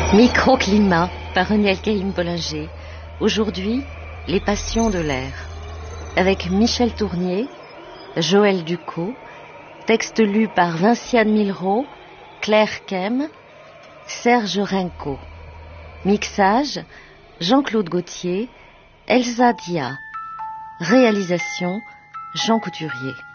Microclimat par René Elkaïm-Bollinger. Aujourd'hui, les passions de l'air. Avec Michel Tournier, Joël Ducot, texte lu par Vinciane Milraud, Claire Kem, Serge Renco. Mixage, Jean-Claude Gauthier, Elsa Dia. Réalisation, Jean Couturier.